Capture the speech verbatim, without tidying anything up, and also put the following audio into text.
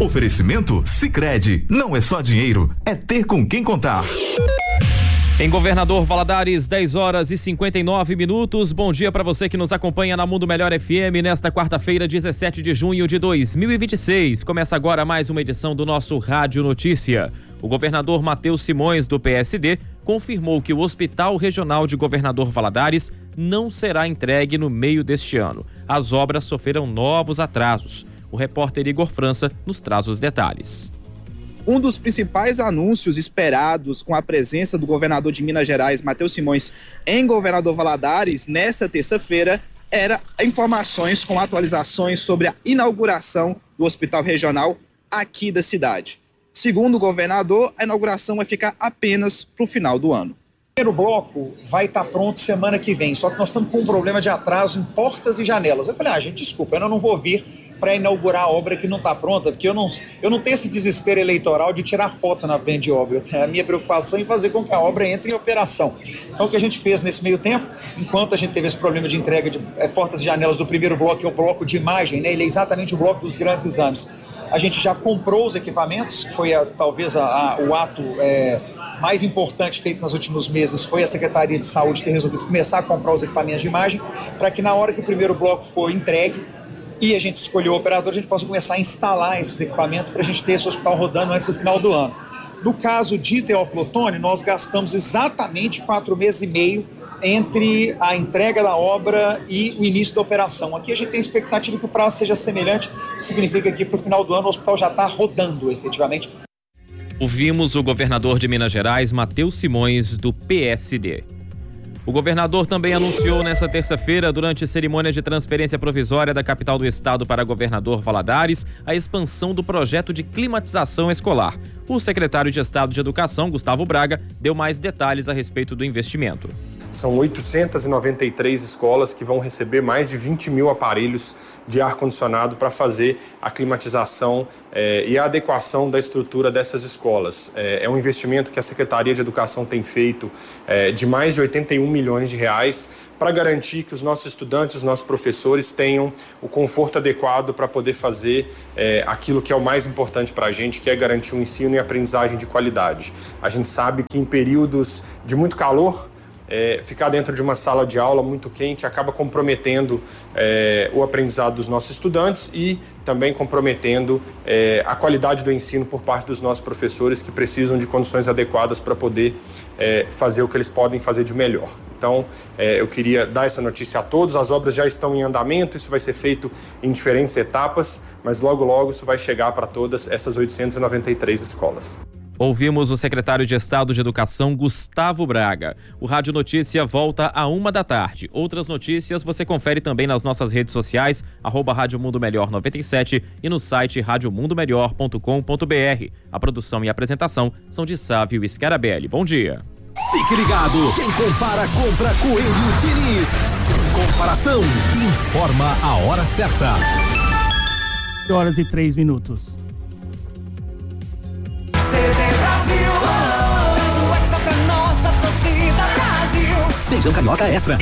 Oferecimento Sicredi, não é só dinheiro, é ter com quem contar. Em Governador Valadares, dez horas e cinquenta e nove minutos. Bom dia para você que nos acompanha na Mundo Melhor F M nesta quarta-feira, dezessete de junho de dois mil e vinte e seis. Começa agora mais uma edição do nosso Rádio Notícia. O governador Matheus Simões, do P S D, confirmou que o Hospital Regional de Governador Valadares não será entregue no meio deste ano. As obras sofreram novos atrasos. O repórter Igor França nos traz os detalhes. Um dos principais anúncios esperados com a presença do governador de Minas Gerais, Matheus Simões, em Governador Valadares, nesta terça-feira, era informações com atualizações sobre a inauguração do Hospital Regional aqui da cidade. Segundo o governador, a inauguração vai ficar apenas para o final do ano. O primeiro bloco vai estar pronto semana que vem, só que nós estamos com um problema de atraso em portas e janelas. Eu falei, ah, gente, desculpa, eu não vou vir para inaugurar a obra que não está pronta, porque eu não, eu não tenho esse desespero eleitoral de tirar foto na frente de obra. Eu tenho a minha preocupação em fazer com que a obra entre em operação. Então, o que a gente fez nesse meio tempo, enquanto a gente teve esse problema de entrega de é, portas e janelas do primeiro bloco, que é o bloco de imagem, né? Ele é exatamente o bloco dos grandes exames. A gente já comprou os equipamentos, que foi a, talvez a, a, o ato é, mais importante feito nos últimos meses, foi a Secretaria de Saúde ter resolvido começar a comprar os equipamentos de imagem, para que na hora que o primeiro bloco for entregue e a gente escolheu o operador, a gente possa começar a instalar esses equipamentos para a gente ter esse hospital rodando antes do final do ano. No caso de Teófilo Otoni, nós gastamos exatamente quatro meses e meio entre a entrega da obra e o início da operação. Aqui a gente tem expectativa que o prazo seja semelhante, que significa que para o final do ano o hospital já está rodando efetivamente. Ouvimos o governador de Minas Gerais, Matheus Simões, do P S D. O governador também anunciou nesta terça-feira, durante cerimônia de transferência provisória da capital do estado para Governador Valadares, a expansão do projeto de climatização escolar. O secretário de Estado de Educação, Gustavo Braga, deu mais detalhes a respeito do investimento. São oitocentas e noventa e três escolas que vão receber mais de vinte mil aparelhos de ar-condicionado para fazer a climatização eh, e a adequação da estrutura dessas escolas. Eh, é um investimento que a Secretaria de Educação tem feito eh, de mais de oitenta e um milhões de reais para garantir que os nossos estudantes, os nossos professores tenham o conforto adequado para poder fazer eh, aquilo que é o mais importante para a gente, que é garantir um ensino e aprendizagem de qualidade. A gente sabe que em períodos de muito calor, É, ficar dentro de uma sala de aula muito quente acaba comprometendo é, o aprendizado dos nossos estudantes e também comprometendo é, a qualidade do ensino por parte dos nossos professores, que precisam de condições adequadas para poder é, fazer o que eles podem fazer de melhor. Então, é, eu queria dar essa notícia a todos. As obras já estão em andamento, isso vai ser feito em diferentes etapas, mas logo, logo isso vai chegar para todas essas oitocentas e noventa e três escolas. Ouvimos o secretário de Estado de Educação, Gustavo Braga. O Rádio Notícia volta a uma da tarde. Outras notícias você confere também nas nossas redes sociais, arroba Rádio Mundo Melhor noventa e sete e no site rádio mundo melhor ponto com ponto b r. A produção e a apresentação são de Sávio Scarabelli. Bom dia. Fique ligado, quem compara compra Coelho Diniz. Sem comparação, informa a hora certa. horas e três minutos. Feijão Carioca Extra,